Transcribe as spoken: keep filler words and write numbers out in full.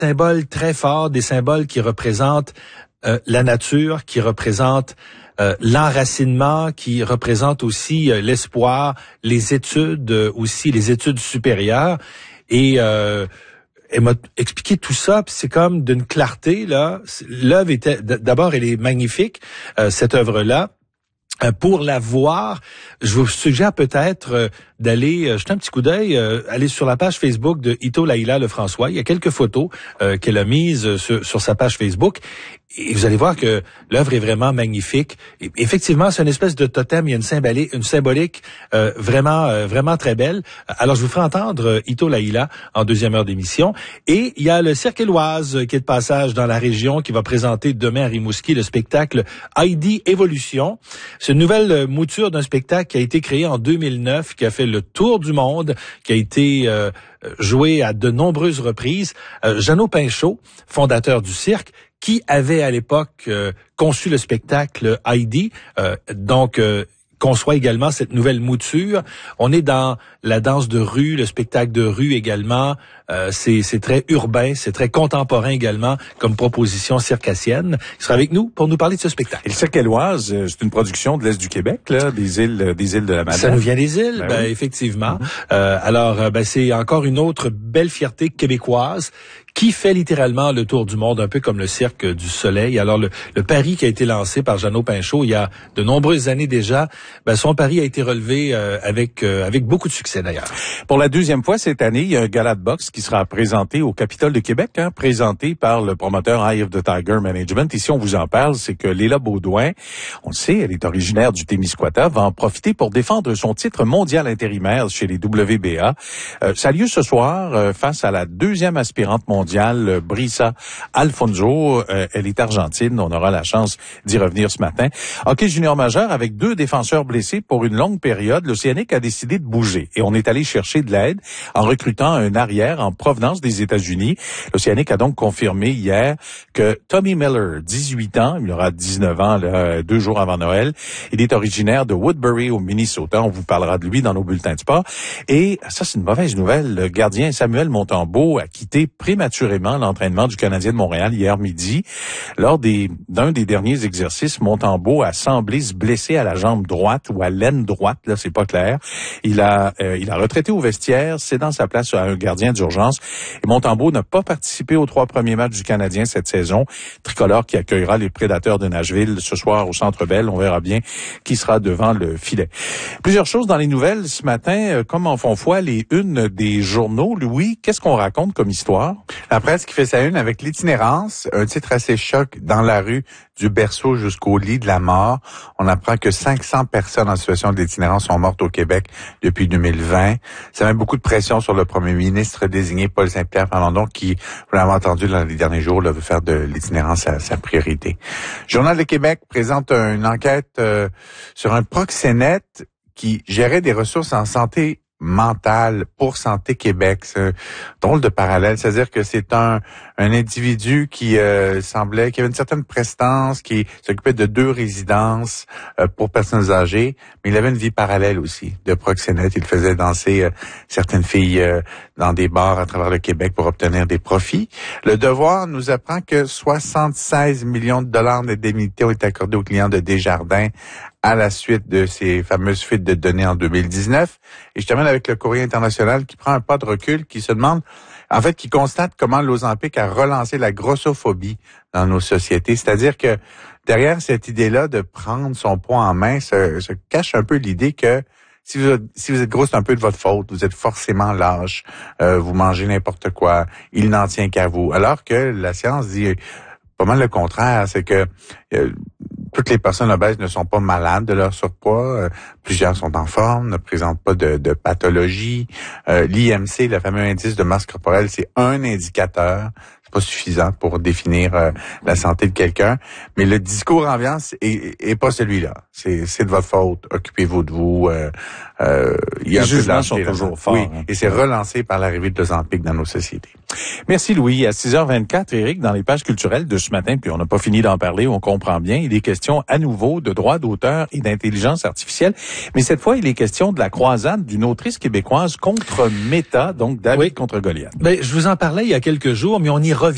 symboles très forts, des symboles qui représentent euh, la nature, qui représentent euh, l'enracinement, qui représentent aussi euh, l'espoir, les études euh, aussi, les études supérieures. Et euh, elle m'a expliqué tout ça, puis c'est comme d'une clarté, là. L'œuvre était, d'abord, elle est magnifique, euh, cette œuvre-là. Euh, pour la voir, je vous suggère peut-être euh, d'aller euh, jeter un petit coup d'œil, euh, aller sur la page Facebook de Ito Laïla Lefrançois. Il y a quelques photos euh, qu'elle a mises euh, sur, sur sa page Facebook. Et vous allez voir que l'œuvre est vraiment magnifique. Et effectivement, c'est une espèce de totem. Il y a une symbolique, une symbolique euh, vraiment, euh, vraiment très belle. Alors, je vous ferai entendre euh, Ito Laïla en deuxième heure d'émission. Et il y a le Cirque Éloise euh, qui est de passage dans la région, qui va présenter demain à Rimouski le spectacle Heidi Évolution. C'est une nouvelle euh, mouture d'un spectacle qui a été créé en deux mille neuf, qui a fait le tour du monde, qui a été euh, joué à de nombreuses reprises. Euh, Jeannot Pinchot, fondateur du cirque, qui avait à l'époque euh, conçu le spectacle Heidi, euh, donc euh, conçoit également cette nouvelle mouture. On est dans la danse de rue, le spectacle de rue également. Euh, c'est, c'est très urbain, c'est très contemporain également comme proposition circassienne. Il sera avec nous pour nous parler de ce spectacle. Et le Cirque Éloise, c'est une production de l'Est du Québec, là, des îles, des îles de la Madeleine. Ça nous vient des îles, ben, ben oui. Effectivement. Mm-hmm. Euh, alors, ben, c'est encore une autre belle fierté québécoise qui fait littéralement le tour du monde, un peu comme le Cirque du Soleil. Alors, le, le pari qui a été lancé par Jeannot Pinchot il y a de nombreuses années déjà, ben, son pari a été relevé euh, avec euh, avec beaucoup de succès d'ailleurs. Pour la deuxième fois cette année, il y a un gala de boxe qui sera présenté au Capitole de Québec, hein, présenté par le promoteur Eye of the Tiger Management. Ici, on vous en parle, c'est que Léla Baudouin, on le sait, elle est originaire du Témiscouata, va en profiter pour défendre son titre mondial intérimaire chez les W B A. Euh, ça a lieu ce soir euh, face à la deuxième aspirante mondiale, Brisa Alfonso. Euh, elle est argentine, on aura la chance d'y revenir ce matin. Hockey junior majeur avec deux défenseurs blessés pour une longue période, l'Océanique a décidé de bouger et on est allé chercher de l'aide en recrutant un arrière en provenance des États-Unis. L'Océanique a donc confirmé hier que Tommy Miller, dix-huit ans, il aura dix-neuf ans là, deux jours avant Noël, il est originaire de Woodbury au Minnesota. On vous parlera de lui dans nos bulletins de sport. Et ça, c'est une mauvaise nouvelle. Le gardien Samuel Montembeault a quitté prématurément l'entraînement du Canadien de Montréal hier midi. Lors des, d'un des derniers exercices, Montembeault a semblé se blesser à la jambe droite ou à l'aine droite, là, c'est pas clair. Il a, euh, il a retraité au vestiaire, c'est dans sa place à un gardien d'urgence. Et Montembeault n'a pas participé aux trois premiers matchs du Canadien cette saison. Tricolore qui accueillera les Prédateurs de Nashville ce soir au Centre Bell. On verra bien qui sera devant le filet. Plusieurs choses dans les nouvelles ce matin, euh, comme en font foi les unes des journaux. Louis, qu'est-ce qu'on raconte comme histoire? La presse qui fait sa une avec l'itinérance, un titre assez choc dans la rue du berceau jusqu'au lit de la mort. On apprend que cinq cents personnes en situation d'itinérance sont mortes au Québec depuis deux mille vingt. Ça met beaucoup de pression sur le premier ministre désigné Paul Saint-Pierre Plamondon qui, vous l'avez entendu dans les derniers jours, là, veut faire de l'itinérance sa, sa priorité. Journal de Québec présente une enquête euh, sur un proxénète qui gérait des ressources en santé mentale pour Santé Québec. C'est un drôle de parallèle. C'est-à-dire que c'est un, un individu qui euh, semblait, qui avait une certaine prestance, qui s'occupait de deux résidences euh, pour personnes âgées, mais il avait une vie parallèle aussi de proxénète. Il faisait danser euh, certaines filles euh, dans des bars à travers le Québec pour obtenir des profits. Le Devoir nous apprend que soixante-seize millions de dollars d'indemnité ont été accordés aux clients de Desjardins à la suite de ces fameuses fuites de données en deux mille dix-neuf. Et je termine avec le Courrier international qui prend un pas de recul, qui se demande, en fait, qui constate comment l'Ozempic a relancé la grossophobie dans nos sociétés. C'est-à-dire que derrière cette idée-là de prendre son poids en main se, se cache un peu l'idée que si vous, si vous êtes gros, c'est un peu de votre faute. Vous êtes forcément lâche. Euh, vous mangez n'importe quoi. Il n'en tient qu'à vous. Alors que la science dit pas mal le contraire. C'est que euh, toutes les personnes obèses ne sont pas malades de leur surpoids. Euh, plusieurs sont en forme, ne présentent pas de, de pathologie. Euh, L'I M C, le fameux indice de masse corporelle, c'est un indicateur. C'est pas suffisant pour définir euh, la santé de quelqu'un. Mais le discours ambiant est, est pas celui-là. C'est, c'est de votre faute. Occupez-vous de vous. Euh, euh, il y a les un jugements peu sont toujours forts. Oui, hein. et c'est relancé par l'arrivée de l'Ozempic dans nos sociétés. Merci Louis. À six heures vingt-quatre, Éric, dans les pages culturelles de ce matin, puis on n'a pas fini d'en parler, on comprend bien, il est question à nouveau de droits d'auteur et d'intelligence artificielle. Mais cette fois, il est question de la croisade d'une autrice québécoise contre Meta, donc David oui. contre Goliath. Ben, je vous en parlais il y a quelques jours, mais on y revient.